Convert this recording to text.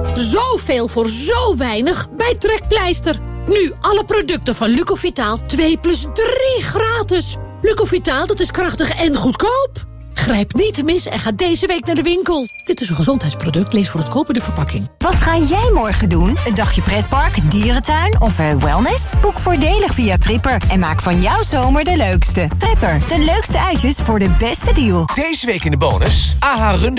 Zoveel voor zo weinig bij Trekpleister. Nu alle producten van Lucovitaal 2 plus 3 gratis. Lucovitaal, dat is krachtig en goedkoop. Grijp niet te mis en ga deze week naar de winkel. Dit is een gezondheidsproduct, lees voor het kopen de verpakking. Wat ga jij morgen doen? Een dagje pretpark, dierentuin of wellness? Boek voordelig via Tripper en maak van jouw zomer de leukste. Tripper, de leukste uitjes voor de beste deal. Deze week in de bonus. AH Runde